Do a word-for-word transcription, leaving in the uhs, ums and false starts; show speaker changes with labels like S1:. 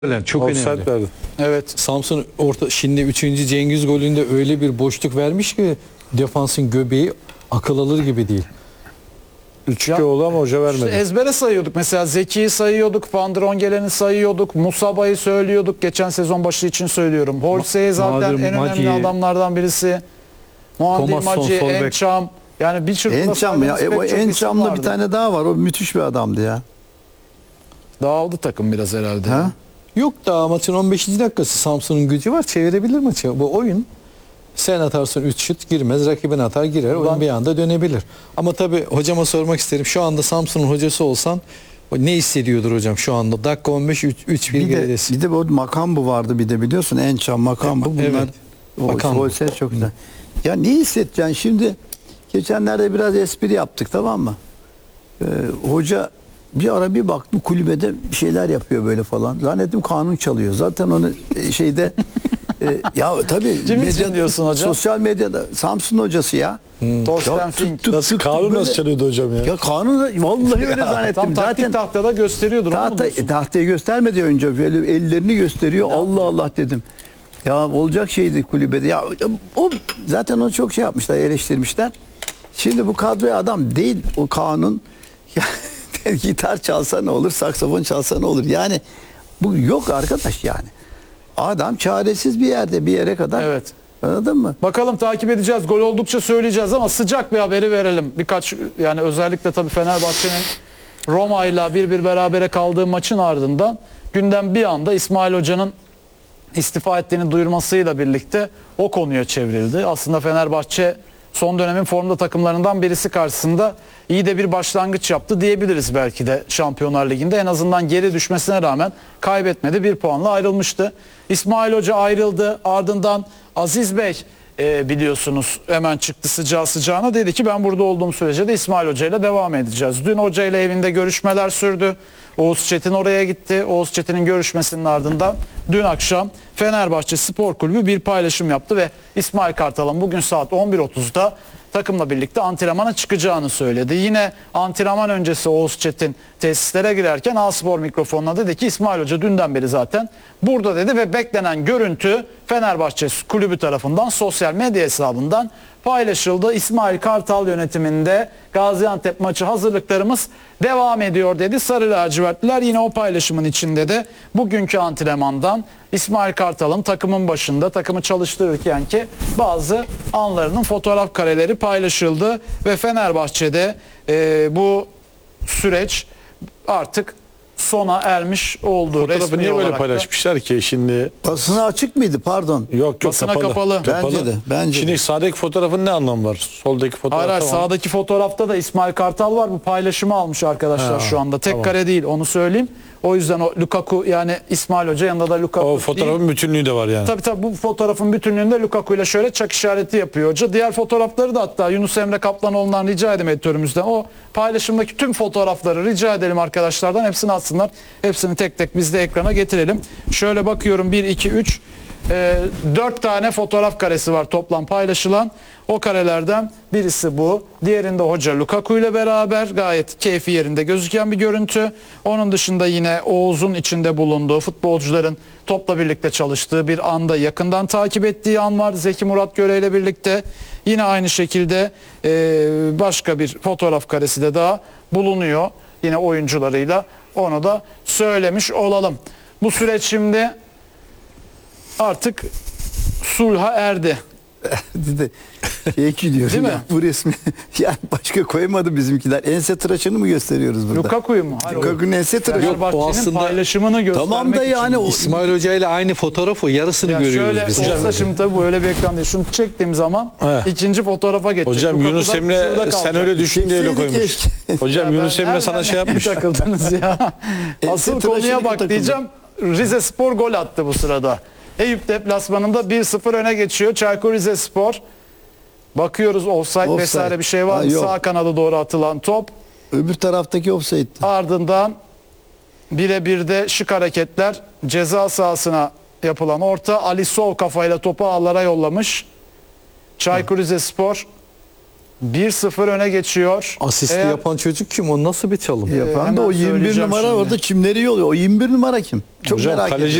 S1: Çok önemli.
S2: Verdi.
S1: Evet. Samsun orta şimdi üçüncü Cengiz golünde öyle bir boşluk vermiş ki defansın göbeği akıl alır gibi değil.
S2: üç iki oldu ama hoca vermedi.
S3: İşte ezbere sayıyorduk. Mesela Zeki'yi sayıyorduk, Van der Ongelen'i sayıyorduk, Musaba'yı söylüyorduk. Geçen sezon başı için söylüyorum. Holse'ye zaten
S1: Nadir
S3: en
S1: Maci'yi,
S3: önemli adamlardan birisi. Muadil
S1: Thomas
S3: Maci,
S1: Son, sol bek.
S3: Ençam. Yani bir çırpıda
S4: Ençam ya.
S3: saydığımız
S4: E, o
S3: pek çok isim
S4: Ençam'la bir
S3: vardı.
S4: tane daha var. O müthiş bir adamdı ya.
S3: Dağıldı takım biraz herhalde.
S4: Ha?
S1: Yok da maçın on beşinci dakikası Samsun'un gücü var. Çevirebilir maçı. Bu oyun sen atarsın üç şut girmez. Rakibin atar girer. Oyun bir anda dönebilir. Ama tabii hocama sormak isterim. Şu anda Samsun'un hocası olsan ne hissediyordur hocam şu anda? Dakika on beş üç bir
S4: Bir de,
S1: geridesin.
S4: bir de bu Makambu vardı bir de biliyorsun. Ençam, Makambu bunlar.
S1: Evet.
S4: O
S1: Makambu.
S4: Holse çok güzel. Ya ne hissedeceksin şimdi? Geçenlerde biraz espri yaptık, tamam mı? Ee, hoca bir ara bir baktım kulübede bir şeyler yapıyor böyle falan. Zannettim kanun çalıyor. Zaten onu e, şeyde e, ya tabii
S3: Kim için diyorsun hocam?
S4: sosyal medyada Samsun hocası ya.
S3: Torsten
S4: Ya
S3: Fink.
S4: tut- tut-
S2: Nasıl
S4: tut-
S2: kanun
S4: böyle-
S2: nasıl çalıyordu hocam ya?
S4: Ya kanunu da- vallahi öyle zannettim.
S3: Tam taktik
S4: Zaten
S3: tahtada gösteriyordur. onu mu
S4: tahta,
S3: diyorsun?
S4: tahtayı göstermedi önce, böyle ellerini gösteriyor. Allah Allah dedim. Ya olacak şeydi kulübede. Ya o zaten onu çok şey yapmışlar, eleştirmişler. Şimdi bu kadroya adam değil o kanun. Ya, gitar çalsa ne olur, saksafon çalsa ne olur? Yani bu yok arkadaş yani. Adam çaresiz bir yerde, bir yere kadar.
S3: Evet.
S4: Anladın mı?
S3: Bakalım takip edeceğiz. Gol oldukça söyleyeceğiz ama sıcak bir haberi verelim. Birkaç yani özellikle tabii Fenerbahçe'nin Roma ile bir bir berabere kaldığı maçın ardından gündem bir anda İsmail Hoca'nın istifa ettiğini duyurmasıyla birlikte o konuya çevrildi. Aslında Fenerbahçe son dönemin formda takımlarından birisi karşısında iyi de bir başlangıç yaptı diyebiliriz belki de Şampiyonlar Ligi'nde. En azından geri düşmesine rağmen kaybetmedi. Bir puanla ayrılmıştı. İsmail Hoca ayrıldı. Ardından Aziz Bey e, biliyorsunuz hemen çıktı sıcağı sıcağına. Dedi ki ben burada olduğum sürece de İsmail Hoca ile devam edeceğiz. Dün Hoca ile evinde görüşmeler sürdü. Oğuz Çetin oraya gitti. Oğuz Çetin'in görüşmesinin ardından dün akşam Fenerbahçe Spor Kulübü bir paylaşım yaptı ve İsmail Kartal'ın bugün saat on bir otuzda takımla birlikte antrenmana çıkacağını söyledi. Yine antrenman öncesi Oğuz Çetin tesislere girerken A-Spor mikrofonuna dedi ki İsmail Hoca dünden beri zaten burada dedi ve beklenen görüntü Fenerbahçe Kulübü tarafından sosyal medya hesabından paylaşıldı. İsmail Kartal yönetiminde Gaziantep maçı hazırlıklarımız devam ediyor dedi. Sarı lacivertliler yine o paylaşımın içinde de bugünkü antrenmandan İsmail Kartal'ın takımın başında takımı çalıştırırken ki bazı anlarının fotoğraf kareleri paylaşıldı ve Fenerbahçe'de e, bu süreç artık sona ermiş oldu.
S2: Fotoğrafı
S3: Resmi
S2: niye böyle
S3: olarak da.
S2: paylaşmışlar ki şimdi?
S4: Basına açık mıydı pardon?
S2: Yok yok
S3: Basına kapalı.
S4: Bence de, bence
S2: Şimdi
S4: de.
S2: sağdaki fotoğrafın ne anlamı var? Soldaki fotoğraf
S3: Hayır, hayır
S2: tamam.
S3: sağdaki fotoğrafta da İsmail Kartal var. Bu paylaşımı almış arkadaşlar
S2: Ha,
S3: şu anda. Tek
S2: tamam.
S3: kare değil onu söyleyeyim. O yüzden o Lukaku yani İsmail Hoca yanında da Lukaku
S2: O
S3: değil.
S2: fotoğrafın bütünlüğü de var yani.
S3: Tabii tabii bu fotoğrafın bütünlüğünde Lukaku ile şöyle çak işareti yapıyor hoca. Diğer fotoğrafları da hatta Yunus Emre Kaplanoğlu'ndan rica edelim editörümüzden. O paylaşımdaki tüm fotoğrafları rica edelim arkadaşlardan. Hepsini atsınlar. Hepsini tek tek biz de ekrana getirelim. Şöyle bakıyorum bir, iki, üç, dört tane fotoğraf karesi var toplam paylaşılan. O karelerden birisi bu. Diğerinde hoca Lukaku ile beraber gayet keyfi yerinde gözüken bir görüntü. Onun dışında yine Oğuz'un içinde bulunduğu futbolcuların topla birlikte çalıştığı bir anda yakından takip ettiği an var. Zeki Murat Göre ile birlikte. Yine aynı şekilde e, başka bir fotoğraf karesi de daha bulunuyor. Yine oyuncularıyla onu da söylemiş olalım. Bu süreç şimdi artık sulha erdi.
S4: de şey gidiyor.
S3: Değil mi?
S4: Bu resmi yani başka koymadı bizimkiler. Ense tıraşını mı gösteriyoruz burada?
S3: Lukaku'yu mu? Hayır, o
S4: Lukaku'nun ense tıraşı.
S1: Yok, o
S3: Fenerbahçe'nin
S1: aslında-
S3: paylaşımını göstermek
S4: Tamam da yani
S3: için.
S4: o
S1: İsmail Hoca ile aynı fotoğraf o yarısını
S3: Ya
S1: görüyoruz
S3: şöyle
S1: biz.
S3: olsa şimdi tabii böyle bir ekran değil. Şunu çektiğim zaman
S2: He.
S3: ikinci fotoğrafa geçecek.
S2: Hocam
S3: Lukaku
S2: Yunus
S3: da
S2: Emre
S3: şurada
S2: sen
S3: kalacak.
S2: öyle düşün diye öyle
S4: Çekseydik
S2: koymuş.
S4: keşke.
S2: Hocam
S3: Ya
S2: Yunus
S3: ben
S2: Emre sana
S3: nereden
S2: şey yapmış.
S3: takıldınız ya. Asıl
S4: Ense
S3: konuya
S4: tıraşını
S3: bak
S4: takıldı.
S3: diyeceğim. Rize Spor gol attı bu sırada. Eyüp deplasmanında bir sıfır öne geçiyor. Çaykur Rizespor. Bakıyoruz offside,
S4: Offside.
S3: vesaire bir şey var
S4: Ha,
S3: mı?
S4: yok.
S3: Sağ kanada doğru atılan top.
S4: Öbür taraftaki offside'di.
S3: Ardından birebir de şık hareketler ceza sahasına yapılan orta. Ali Sol kafayla topu ağlara yollamış. Çaykur Rizespor bir sıfır öne geçiyor.
S1: Asisti
S3: Eğer-
S1: yapan çocuk kim? O nasıl bir çalım?
S4: Yapan
S3: hemen
S4: da o yirmi bir
S3: söyleyeceğim
S4: numara
S3: şimdi.
S4: orada kimleri yolluyor? O yirmi bir numara kim? Çok
S2: Hocam
S4: merak
S2: kaleci
S4: ediyorum.